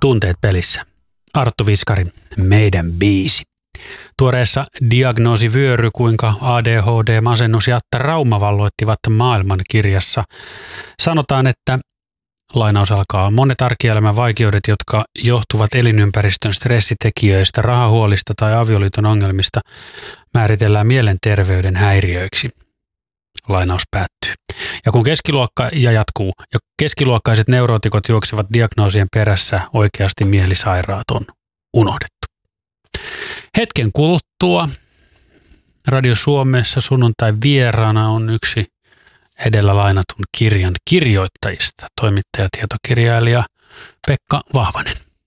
Tunteet pelissä. Arttu Viskari, meidän biisi. Tuoreessa diagnoosivyöry, kuinka ADHD, masennus ja trauma valloittivat maailman kirjassa. Sanotaan, että lainaus alkaa. Monet arkielämän vaikeudet, jotka johtuvat elinympäristön stressitekijöistä, rahahuolista tai avioliiton ongelmista, määritellään mielenterveyden häiriöiksi. Lainaus päättyy. Ja kun keskiluokkaiset neurootikot juoksevat diagnoosien perässä, oikeasti mielisairaat on unohdettu. Hetken kuluttua Radio Suomessa sunnuntai vieraana on yksi edellä lainatun kirjan kirjoittajista, toimittaja, tietokirjailija Pekka Vahvanen.